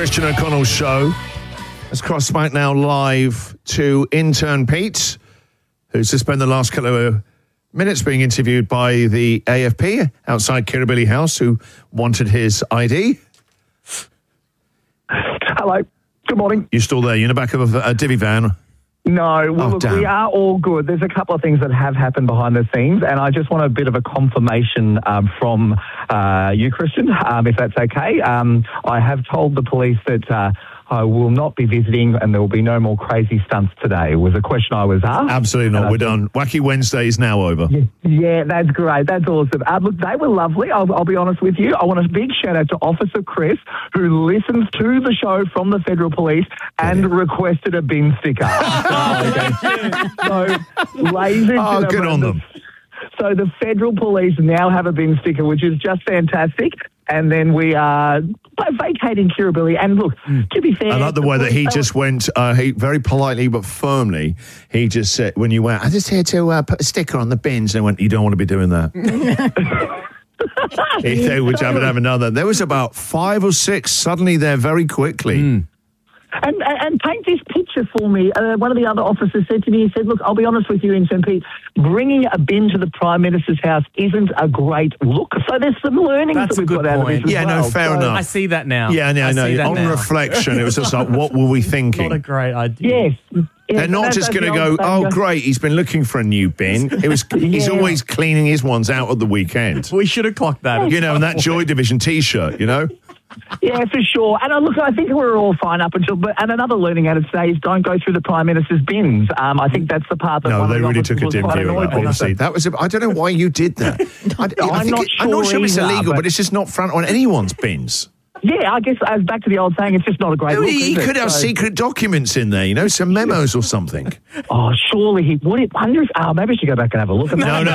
Christian O'Connell Show. Let's cross back now live to intern Pete, who's just spent the last couple of minutes being interviewed by the AFP outside Kirribilli House, who wanted his ID. Hello. Good morning. You still there? You're in the back of a divvy van? No, well, look, we are all good. There's a couple of things that have happened behind the scenes, and I just want a bit of a confirmation from you, Christian, if that's okay. I have told the police that I will not be visiting and there will be no more crazy stunts today, was a question I was asked. Absolutely not. We're done. Wacky Wednesday is now over. Yeah, that's great. That's awesome. Look, they were lovely. I'll be honest with you. I want a big shout out to Officer Chris, who listens to the show from the Federal Police and requested a bin sticker. So, ladies and gentlemen, good on them. So the Federal Police now have a bin sticker, which is just fantastic. And then we are vacating Kirribilli. And look, to be fair... I like the way that he just went, he very politely but firmly, he just said, when you went, I'm just here to put a sticker on the bins. And they went, you don't want to be doing that. If they would have another. There was about 5 or 6 suddenly there very quickly. And paint this picture for me. One of the other officers said to me, he said, look, I'll be honest with you, Intern Pete, bringing a bin to the Prime Minister's house isn't a great look. So there's some learnings that we've got out of this as well. No, fair enough. I see that now. Yeah, no, on reflection, it was just like, what were we thinking? Not a great idea. Yes. They're not just going to go, oh, great, he's been looking for a new bin. He's always cleaning his ones out at the weekend. We should have clocked that. And that Joy Division T-shirt, Yeah, for sure. And look, I think we're all fine up until... And another learning out of today is don't go through the Prime Minister's bins. I think that's the part that... No, they really took a dim view of that, honestly. That was... I don't know why you did that. I'm not sure it's illegal, but it's just not front on anyone's bins. Yeah, I guess as back to the old saying, it's just not a great look. He could have secret documents in there, some memos or something. Oh, surely he would. Maybe I should go back and have a look at that.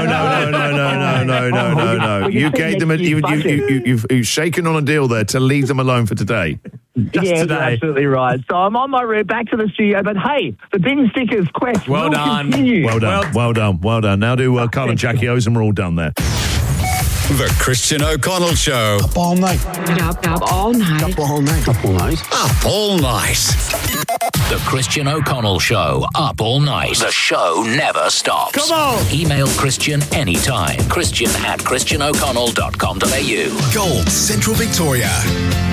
No. You gave them you've shaken on a deal there to leave them alone for today. Today. You're absolutely right. So I'm on my route back to the studio, but hey, the bin stickers quest will continue. Well done. Now do Carl and Jackie O's and we're all done there. The Christian O'Connell Show. Up all night. Up all night. Up all night. Up all night. Up all night. The Christian O'Connell Show. Up all night. The show never stops. Come on. Email Christian anytime. Christian@christianoconnell.com.au. Gold Central Victoria.